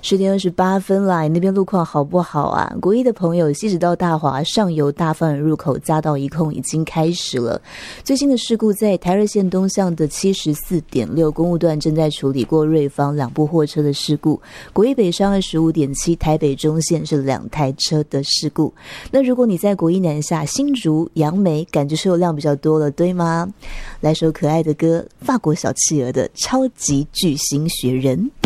10:28啦，你那边路况好不好啊？国一的朋友，西直到大华上游大范入口匝道一控已经开始了。最新的事故在台二线东向的74.6公务段正在处理过瑞芳2部货车的事故，国一北上25.7台北中线是2台车的事故。那如果你在国一南下新竹、杨梅，感觉车辆比较多了，对吗？来首可爱的歌，法国小企鹅的超级巨星学人。